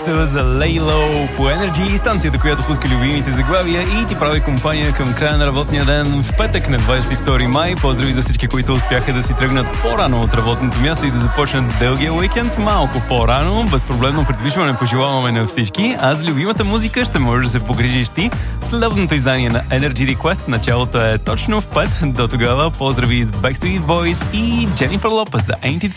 Тiesto за Lay Low по Energy, станцията, която пуска любимите заглавия и ти прави компания към края на работния ден в петък на 22 май. Поздрави за всички, които успяха да си тръгнат по-рано от работното място и да започнат дългия уикенд малко по-рано. Безпроблемно придвижване пожелаваме на всички, а за любимата музика ще можеш да се погрижиш ти. Следобното издание на Energy Request началото е точно в 5. До тогава поздрави с Backstreet Boys и Jennifer Lopez за Ain't It